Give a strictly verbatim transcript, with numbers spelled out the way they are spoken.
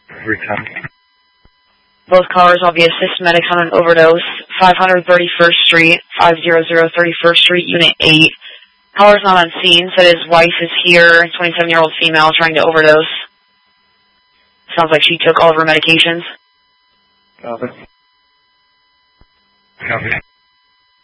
Return. Both callers will be assist medics on an overdose. five thirty-first Street, five hundred thirty-first Street, Unit eight. Caller's not on scene, said his wife is here, twenty-seven-year-old female trying to overdose. Sounds like she took all of her medications. Copy. Copy.